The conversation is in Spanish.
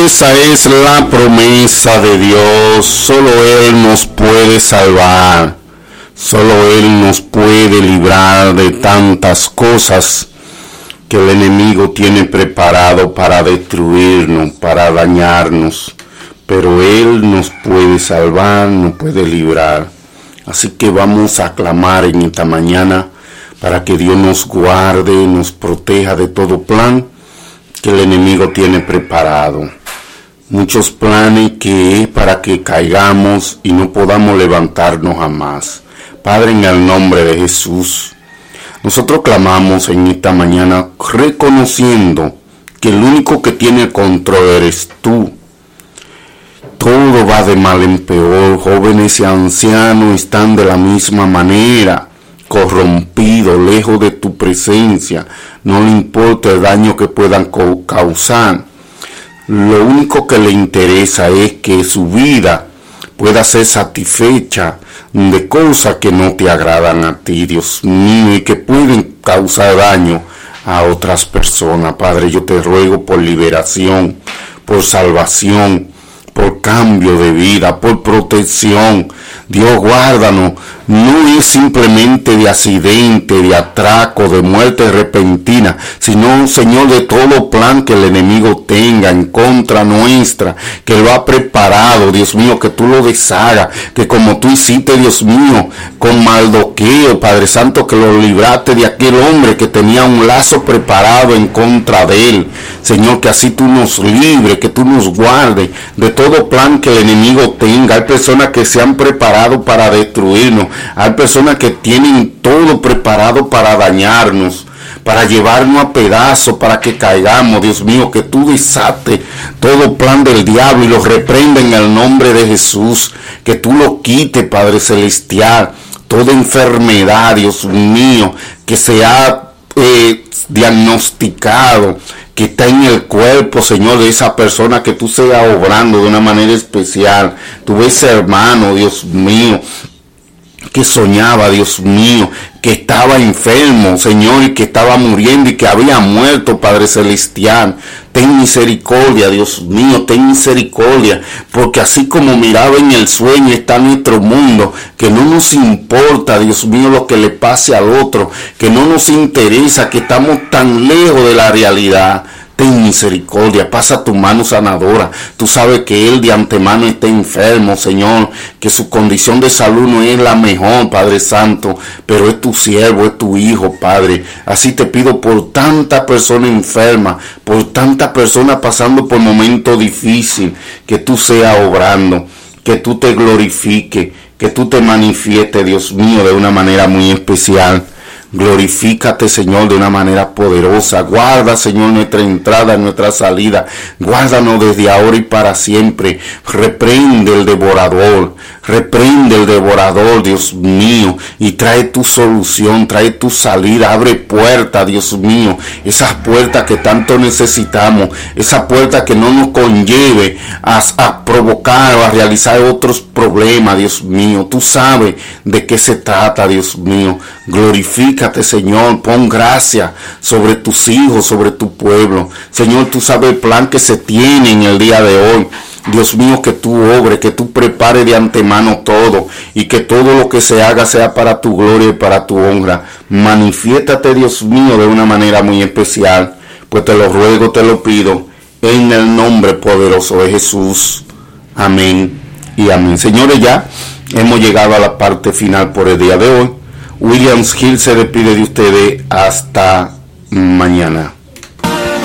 Esa es la promesa de Dios. Solo Él nos puede salvar. Solo Él nos puede librar de tantas cosas que el enemigo tiene preparado para destruirnos, para dañarnos. Pero Él nos puede salvar, nos puede librar. Así que vamos a clamar en esta mañana para que Dios nos guarde, nos proteja de todo plan que el enemigo tiene preparado. Muchos planes que es para que caigamos y no podamos levantarnos jamás. Padre, en el nombre de Jesús, nosotros clamamos en esta mañana reconociendo que el único que tiene el control eres tú. Todo va de mal en peor, jóvenes y ancianos están de la misma manera, corrompidos, lejos de tu presencia, no le importa el daño que puedan causar. Lo único que le interesa es que su vida pueda ser satisfecha de cosas que no te agradan a ti, Dios mío, y que pueden causar daño a otras personas. Padre, yo te ruego por liberación, por salvación, por cambio de vida, por protección. Dios, guárdanos. No es simplemente de accidente, de atraco, de muerte repentina, sino, Señor, de todo plan que el enemigo tenga en contra nuestra, que lo ha preparado, Dios mío, que tú lo deshagas, que como tú hiciste, Dios mío, con Mardoqueo, Padre Santo, que lo libraste de aquel hombre que tenía un lazo preparado en contra de él. Señor, que así tú nos libres, que tú nos guardes de todo plan que el enemigo tenga. Hay personas que se han preparado para destruirnos. Hay personas que tienen todo preparado para dañarnos, para llevarnos a pedazos, para que caigamos. Dios mío, que tú desates todo plan del diablo y lo reprenda en el nombre de Jesús. Que tú lo quites, Padre Celestial. Toda enfermedad, Dios mío, que se ha diagnosticado, que está en el cuerpo, Señor, de esa persona, que tú seas obrando de una manera especial. Tú ves, hermano, Dios mío, que soñaba, Dios mío, que estaba enfermo, Señor, y que estaba muriendo y que había muerto, Padre Celestial. Ten misericordia, Dios mío, ten misericordia, porque así como miraba en el sueño está nuestro mundo, que no nos importa, Dios mío, lo que le pase al otro, que no nos interesa, que estamos tan lejos de la realidad. Ten misericordia, pasa tu mano sanadora. Tú sabes que él de antemano está enfermo, Señor, que su condición de salud no es la mejor, Padre Santo, pero es tu siervo, es tu hijo, Padre. Así te pido por tanta persona enferma, por tanta persona pasando por momentos difíciles, que tú seas obrando, que tú te glorifiques, que tú te manifiestes, Dios mío, de una manera muy especial. Glorifícate, Señor, de una manera poderosa. Guarda, Señor, nuestra entrada, nuestra salida. Guárdanos desde ahora y para siempre. Reprende el devorador, Dios mío, y trae tu solución, trae tu salida. Abre puertas, Dios mío, esas puertas que tanto necesitamos, esa puerta que no nos conlleve a provocar o a realizar otros problemas, Dios mío. Tú sabes de qué se trata, Dios mío. Glorifícate, Señor, pon gracia sobre tus hijos, sobre tu pueblo. Señor, tú sabes el plan que se tiene en el día de hoy. Dios mío, que tú obres, que tú prepares de antemano todo y que todo lo que se haga sea para tu gloria y para tu honra. Manifiéstate, Dios mío, de una manera muy especial, pues te lo ruego, te lo pido, en el nombre poderoso de Jesús. Amén y amén. Señores, ya hemos llegado a la parte final por el día de hoy. Williams Hill se despide de ustedes hasta mañana.